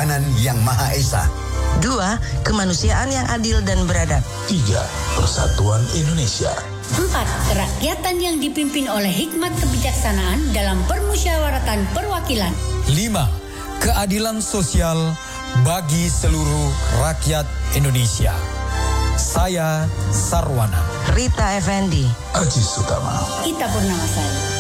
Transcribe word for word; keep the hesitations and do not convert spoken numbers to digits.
Ketuhanan Yang Maha Esa. Dua, kemanusiaan yang adil dan beradab. Tiga, persatuan Indonesia. Empat, kerakyatan yang dipimpin oleh hikmat kebijaksanaan dalam permusyawaratan perwakilan. Lima, keadilan sosial bagi seluruh rakyat Indonesia. Saya Sarwana. Rita Effendi. Aji Sutama. Ita Purnamasari.